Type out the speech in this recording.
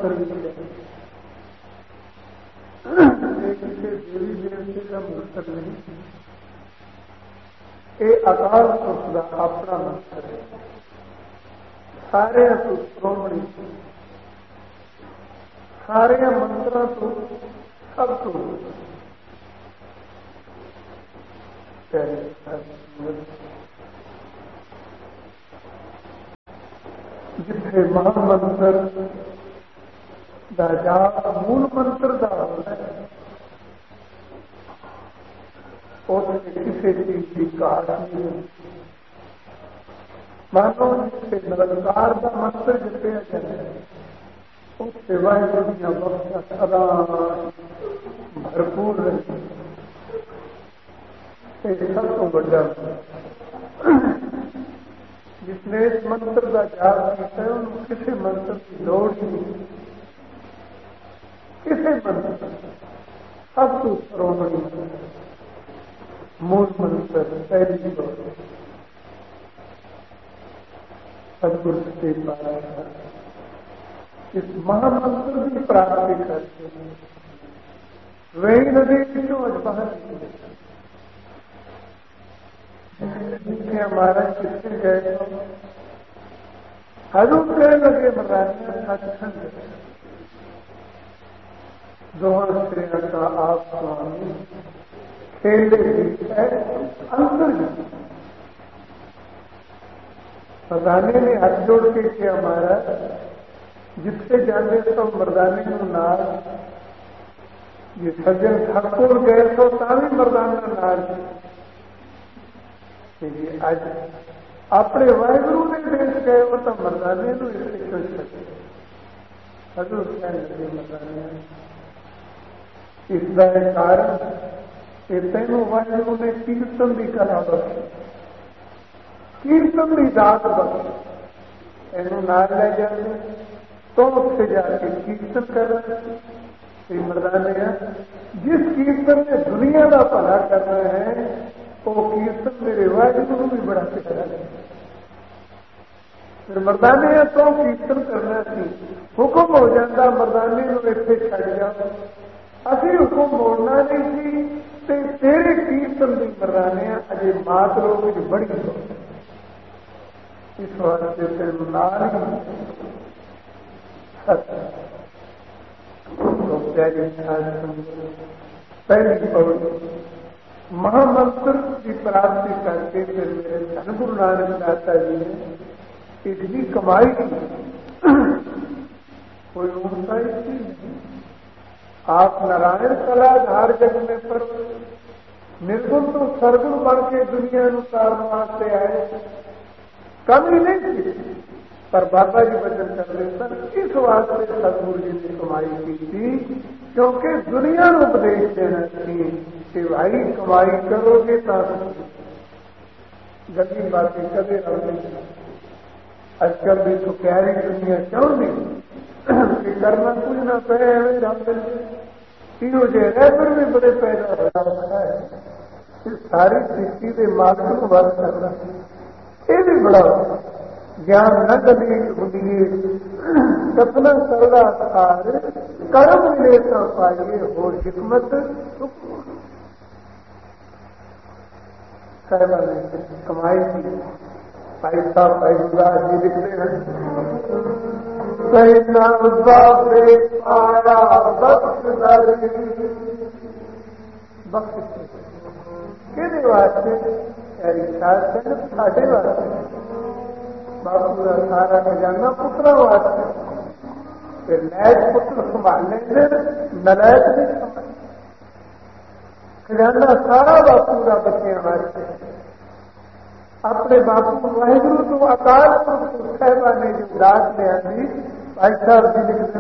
मंत्र भी है। किसी देवी देवते का मंत्र नहीं, ये अकाल पुरुष का अपना मंत्र है। सारे श्रोमणी, सारे मंत्र तो सब तो जिथे महामंत्र दा जाप मूल मंत्र का होता है, उससे किसी चीज की काट नहीं होती। मानो जिससे निरंकार का मंत्र जपया जाए, उससे वाहिगुरु की बख्शा सदा भरपूर रहती है। सब तो बड़ा जिसने इस मंत्र का जाप किया है, उनको किसी मंत्र की लोड़ ही नहीं, किसी मंत्र सब तो श्रोमणी मूल मंत्र पहली बात सदगुरु से पाया था। इस महामंत्र की प्राप्ति करते हैं, वही नदी क्यों आज बाहर हमारा किससे गए तो हजूर कहने लगे मरानिया सचखंड दोहा श्रेय का आप स्वामी खेले है अंतर। मर्दाने ने हाथ जोड़ के किया महाराज, जिससे जाने तो मर्दाने को नार, ये सज्जन ठाकुर गए तो तावी मर्दाना नार। आज अपने वाहिगुरु ने देश गए हो तो मर्दाने को इससे क्यों सके हजूर कहने लगे मर्दाने इसका कारण तेन वाहिगुरु ने कीर्तन की कला बख्शी, कीर्तन की दात बख्शी। एनू नार ले जाते तो उससे जाके कीर्तन कर रहे मर्दाने जिस कीर्तन में दुनिया का भला करना है, वो कीर्तन मेरे वाहिगुरु भी बड़ा प्यारा है। फिर मर्दाने तो कीर्तन करना सी, हुक्म हो जाता मर्दाने को इतने छड़ जाओ, असी हुक्म मोड़ना नहीं सी, तेरे कीर्तन की मर्दाने अजे मात लोग बड़ी हो। इस वास्ते तेन नाल ही तो प्यारी पहली पौड़ी महामंत्र की प्राप्ति करके फिर मेरे धन गुरु नानक दाता जी ने इतनी कमाई की, कोई ऊंचाई थी नहीं। आप नारायण कलाधार जग में पर निर्गुण तो सरगुण बन के दुनिया उतारने वास्ते आए, कमी नहीं थी। पर बाबा जी वचन कर रहे सर, इस वास्ते सतगुरु जी ने कमाई की थी क्योंकि दुनिया को उपदेश देना चाहिए कि भाई कमाई करोगे तो गंदी बातें कदे रहोगे। आजकल भी तो प्यारी दुनिया क्यों नहीं कि करना कुछ ना पे तीनों जगह भी बड़े पैदा हो जाता है। इस सारी सृष्टि के मालिक को बात करना ये भी बड़ा ज्ञान न कभी होंगे, सपना सरला सार कर्म मिले तो पाइए हो हिकमत कहना कमाई की पैसा पैसा जी लिखते हैं कहना बाबे पाया बख्श कि वास्ते साढ़े वास्ते बापू का सारा खजाना पुत्रा वास्ते, फिर नैज पुत्र संभालने से नलैक नहीं संभाल, खजाना सारा बापू का बच्चियां वास्ते। अपने बापू वाहिगुरु तो अकाल पुरख साहिबा ने जो दात लिया थी, भाई साहब जी लिखते